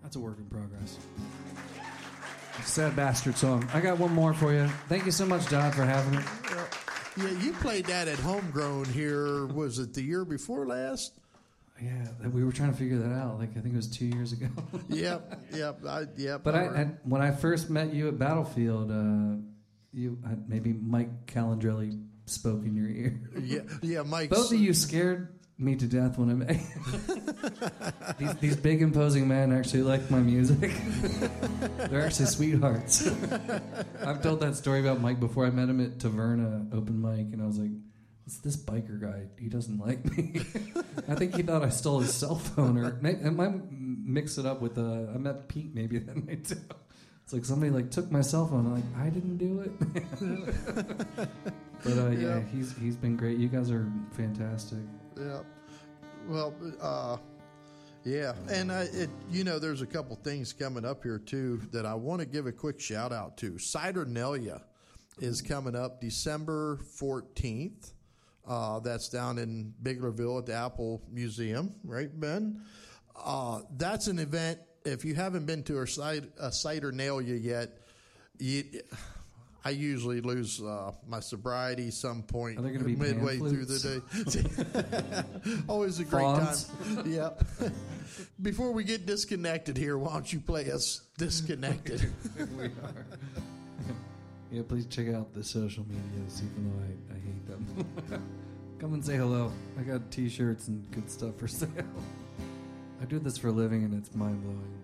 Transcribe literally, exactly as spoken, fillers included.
That's a work in progress. Sad Bastard song. I got one more for you. Thank you so much, Don, for having me. Yeah, you played that at Homegrown here. Was it the year before last? Yeah, we were trying to figure that out. Like I think it was two years ago. Yep, yep, I, yep. But I, I, when I first met you at Battlefield, uh, you uh, maybe Mike Calandrelli spoke in your ear. Yeah, yeah, Mike. Both of you scared me to death when I met you. these, these big imposing men actually like my music. They're actually sweethearts. I've told that story about Mike before. I met him at Taverna open mic, and I was like, it's this biker guy. He doesn't like me. I think he thought I stole his cell phone, or maybe, I might mix it up with. Uh, I met Pete maybe that night too. It's like somebody like took my cell phone. I'm like, I didn't do it. But uh, yeah, Yeah. he's he's been great. You guys are fantastic. Yeah. Well, uh, yeah, and I, it, you know, there's a couple things coming up here too that I want to give a quick shout out to. Cidernalia is coming up December fourteenth. Uh, that's down in Biglerville at the Apple Museum, right, Ben? Uh, that's an event. If you haven't been to a, cider, a Cidernalia yet, you, I usually lose uh, my sobriety some point be midway through the day. Always a great Fawns. time. Yep. Before we get disconnected here, why don't you play us disconnected? We are. Yeah, please check out the social medias, even though I, I hate them. Come and say hello. I got t-shirts and good stuff for sale. I do this for a living, and it's mind-blowing.